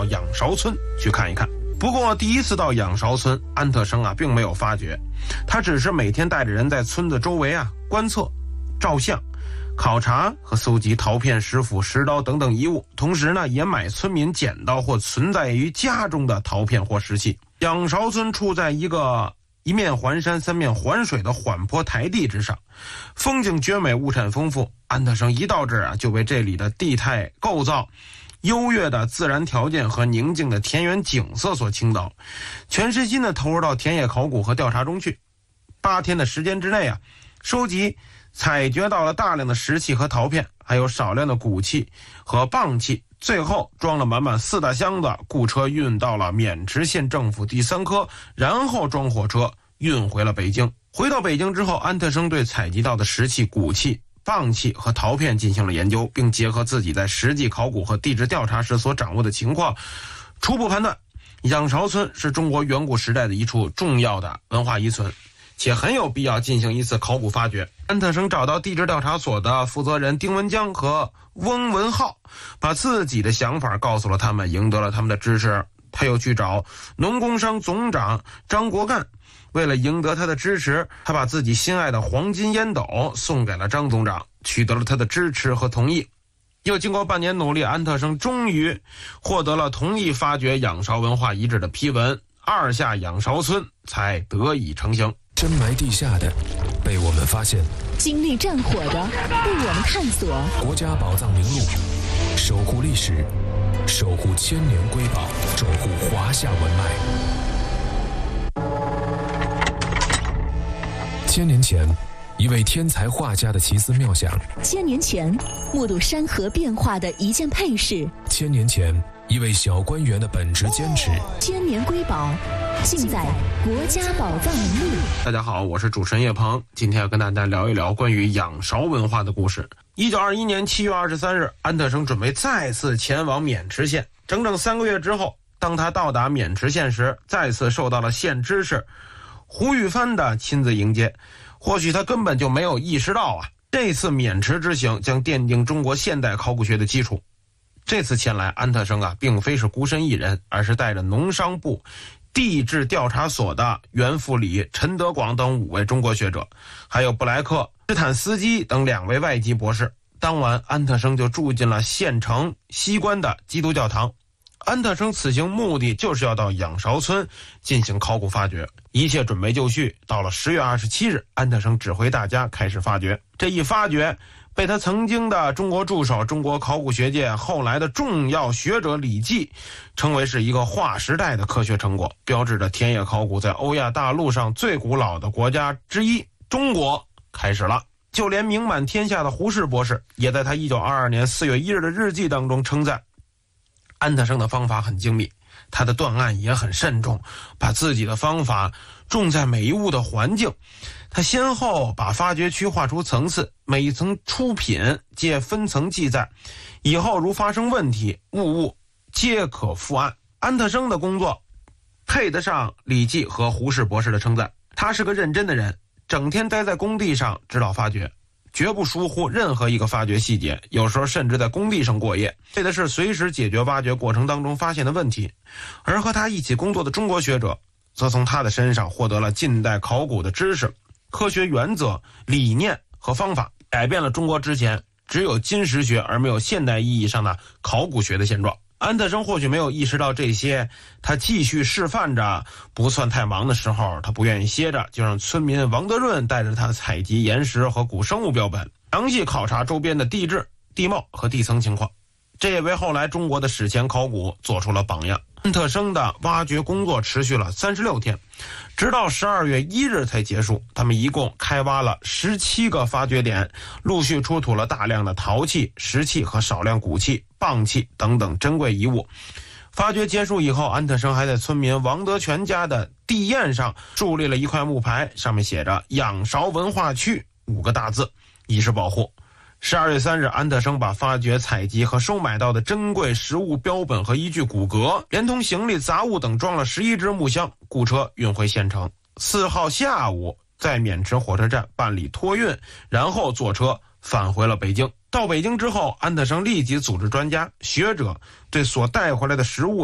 到仰韶村去看一看。不过第一次到仰韶村，安特生并没有发觉，他只是每天带着人在村子周围观测、照相、考察和搜集陶片、石斧、石刀等等遗物，同时也买村民捡到或存在于家中的陶片或石器。仰韶村处在一面环山三面环水的缓坡台地之上，风景绝美，物产丰富。安特生一到这儿就被这里的地态构造、优越的自然条件和宁静的田园景色所倾倒，全身心地投入到田野考古和调查中去。8天的时间之内收集采掘到了大量的石器和陶片，还有少量的骨器和蚌器，最后装了满满4大箱子，雇车运到了渑池县政府第3科，然后装火车运回了北京。回到北京之后，安特生对采集到的石器、骨器、蚌器和陶片进行了研究，并结合自己在实际考古和地质调查时所掌握的情况，初步判断仰韶村是中国远古时代的一处重要的文化遗存，且很有必要进行一次考古发掘。安特生找到地质调查所的负责人丁文江和翁文浩，把自己的想法告诉了他们，赢得了他们的支持。他又去找农工商总长张国干，为了赢得他的支持，他把自己心爱的黄金烟斗送给了张总长，取得了他的支持和同意。又经过半年努力，安特生终于获得了同意发掘仰韶文化遗址的批文，2下仰韶村才得以成型。 深埋地下的被我们发现， 经历战火的被我们探索。 国家宝藏名录，守护历史，守护千年瑰宝，守护华夏文脉。1000年前，一位天才画家的奇思妙想 ；1000年前，目睹山河变化的一件配饰 ；1000年前，一位小官员的本职坚持。 千年瑰宝，尽在国家宝藏名录。 大家好，我是主持人叶鹏，今天要跟大家聊一聊关于仰韶文化的故事。1921年7月23日，安特生准备再次前往渑池县。整整3个月之后，当他到达渑池县时，再次受到了县知事胡玉帆的亲自迎接。或许他根本就没有意识到这次渑池之行将奠定中国现代考古学的基础。这次前来，安特生并非是孤身一人，而是带着农商部地质调查所的袁复礼、陈德广等5位中国学者，还有布莱克、施坦斯基等2位外籍博士。当晚，安特生就住进了县城西关的基督教堂。安特生此行目的就是要到仰韶村进行考古发掘，一切准备就绪。到了10月27日，安特生指挥大家开始发掘。这一发掘被他曾经的中国助手、中国考古学界后来的重要学者李济称为是一个划时代的科学成果，标志着田野考古在欧亚大陆上最古老的国家之一中国开始了。就连名满天下的胡适博士也在他1922年4月1日的日记当中称赞安特生的方法很精密，他的断案也很慎重，把自己的方法重在每一物的环境。他先后把发掘区划出层次，每一层出品皆分层记载，以后如发生问题，物皆可复案。安特生的工作配得上李济和胡适博士的称赞。他是个认真的人，整天待在工地上指导发掘，绝不疏忽任何一个发掘细节，有时候甚至在工地上过夜，为的是随时解决挖掘过程当中发现的问题。而和他一起工作的中国学者则从他的身上获得了近代考古的知识、科学原则、理念和方法，改变了中国之前只有金石学而没有现代意义上的考古学的现状。安特生或许没有意识到这些，他继续示范着，不算太忙的时候，他不愿意歇着，就让村民王德润带着他采集岩石和古生物标本，详细考察周边的地质、地貌和地层情况。这也为后来中国的史前考古做出了榜样。安特生的挖掘工作持续了36天，直到12月1日才结束。他们一共开挖了17个发掘点，陆续出土了大量的陶器、石器和少量骨器、蚌器等等珍贵遗物。发掘结束以后，安特生还在村民王德全家的地堰上竖立了一块木牌，上面写着仰韶文化区5个大字，以示保护。12月3日，安特生把发掘、采集和收买到的珍贵实物标本和一具骨骼，连同行李杂物等装了11只木箱，雇车运回县城。4号下午在渑池火车站办理托运，然后坐车返回了北京。到北京之后，安特生立即组织专家、学者对所带回来的实物